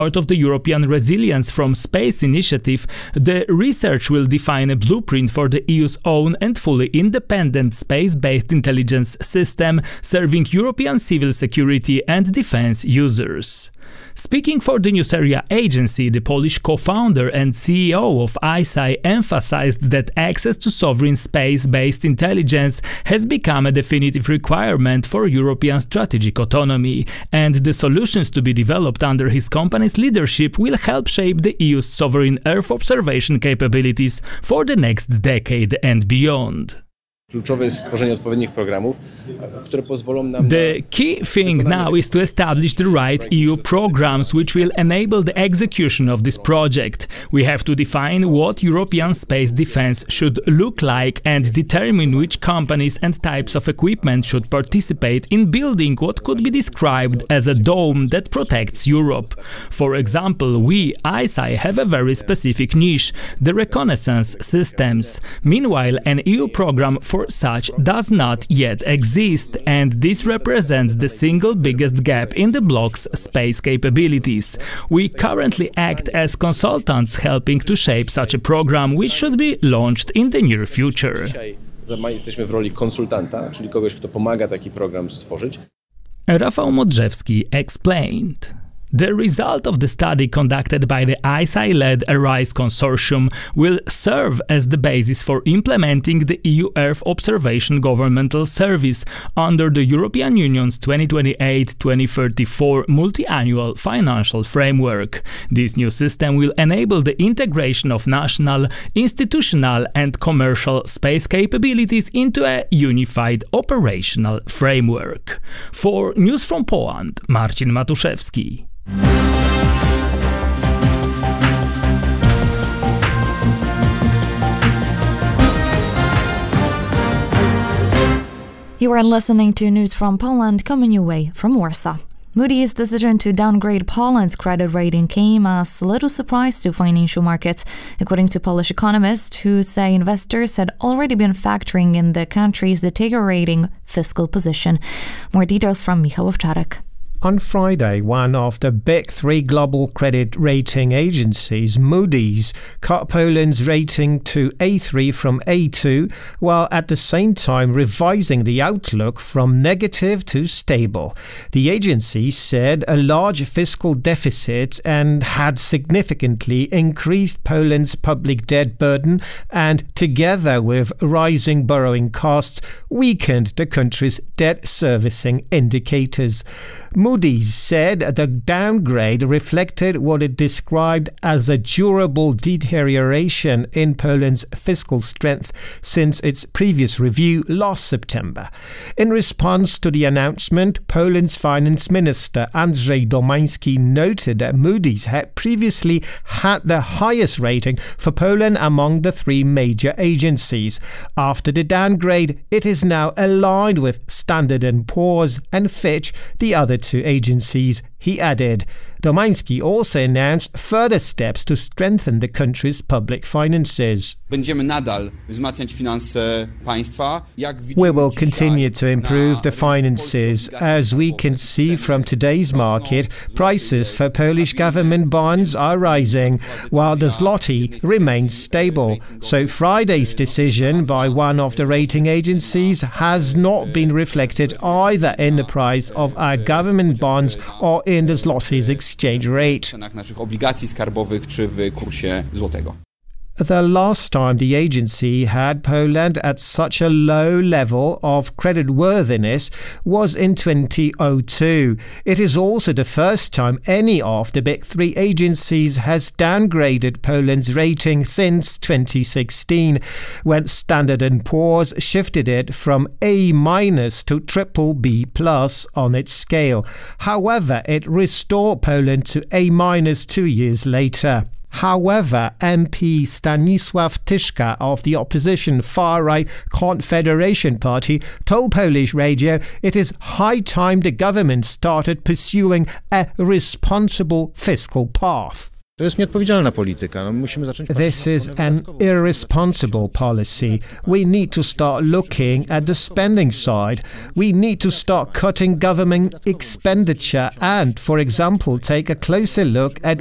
Part of the European Resilience from Space initiative, the research will define a blueprint for the EU's own and fully independent space-based intelligence system serving European civil security and defense users. Speaking for the Nuceria agency, the Polish co-founder and CEO of ICEYE emphasized that access to sovereign space-based intelligence has become a definitive requirement for European strategic autonomy, and the solutions to be developed under his company's leadership will help shape the EU's sovereign Earth observation capabilities for the next decade and beyond. The key thing now is to establish the right EU programs which will enable the execution of this project. We have to define what European space defense should look like and determine which companies and types of equipment should participate in building what could be described as a dome that protects Europe. For example, we, ICEYE, have a very specific niche, the reconnaissance systems. Meanwhile, an EU program for such does not yet exist, and this represents the single biggest gap in the bloc's space capabilities. We currently act as consultants helping to shape such a program, which should be launched in the near future. Jesteśmy w roli konsultanta, czyli kogoś, kto pomaga taki program stworzyć. Rafał Modrzewski explained. The result of the study conducted by the ICEYE-led ARISE consortium will serve as the basis for implementing the EU Earth Observation Governmental Service under the European Union's 2028-2034 multi-annual financial framework. This new system will enable the integration of national, institutional and commercial space capabilities into a unified operational framework. For News from Poland, Marcin Matuszewski. You are listening to News from Poland coming your way from Warsaw. Moody's decision to downgrade Poland's credit rating came as a little surprise to financial markets, according to Polish economists who say investors had already been factoring in the country's deteriorating fiscal position. More details from Michał Owczarek. On Friday, one of the big three global credit rating agencies, Moody's, cut Poland's rating to A3 from A2, while at the same time revising the outlook from negative to stable. The agency said a large fiscal deficit and had significantly increased Poland's public debt burden and, together with rising borrowing costs, weakened the country's debt servicing indicators. Moody's said the downgrade reflected what it described as a durable deterioration in Poland's fiscal strength since its previous review last September. In response to the announcement, Poland's finance minister Andrzej Domański noted that Moody's had previously had the highest rating for Poland among the three major agencies. After the downgrade, it is now aligned with Standard & Poor's and Fitch, the other two agencies, he added. Domański also announced further steps to strengthen the country's public finances. We will continue to improve the finances. As we can see from today's market, prices for Polish government bonds are rising, while the zloty remains stable. So Friday's decision by one of the rating agencies has not been reflected either in the price of our government bonds or in the zloty's exchange rate. The last time the agency had Poland at such a low level of creditworthiness was in 2002. It is also the first time any of the big three agencies has downgraded Poland's rating since 2016, when Standard & Poor's shifted it from A- to BBB+ on its scale. However, it restored Poland to A- 2 years later. However, MP Stanisław Tyszka of the opposition far-right Confederation Party told Polish radio it is high time the government started pursuing a responsible fiscal path. To jest nieodpowiedzialna polityka. No, musimy zacząć This is an irresponsible policy. We need to start looking at the spending side. We need to start cutting government expenditure and, for example, take a closer look at